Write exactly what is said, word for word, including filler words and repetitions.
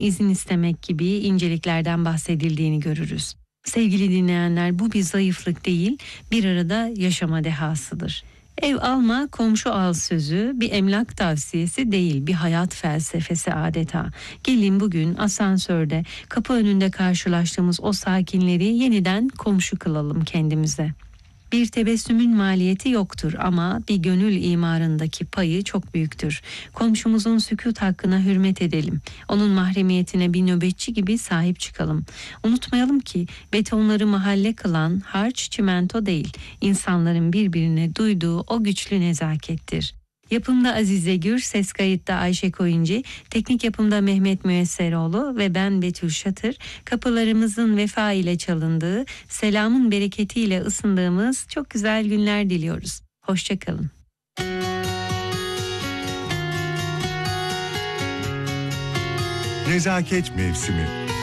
izin istemek gibi inceliklerden bahsedildiğini görürüz. Sevgili dinleyenler, bu bir zayıflık değil, bir arada yaşama dehasıdır. Ev alma, komşu al sözü bir emlak tavsiyesi değil, bir hayat felsefesi adeta. Gelin bugün asansörde, kapı önünde karşılaştığımız o sakinleri yeniden komşu kılalım kendimize. Bir tebessümün maliyeti yoktur ama bir gönül imarındaki payı çok büyüktür. Komşumuzun sükût hakkına hürmet edelim. Onun mahremiyetine bir nöbetçi gibi sahip çıkalım. Unutmayalım ki betonları mahalle kılan harç çimento değil, insanların birbirine duyduğu o güçlü nezakettir. Yapımda Azize Gür, ses kayıtta Ayşe Koyuncu, teknik yapımda Mehmet Müesseroğlu ve ben Betül Şatır. Kapılarımızın vefa ile çalındığı, selamın bereketiyle ısındığımız çok güzel günler diliyoruz. Hoşçakalın. Nezaket mevsimi.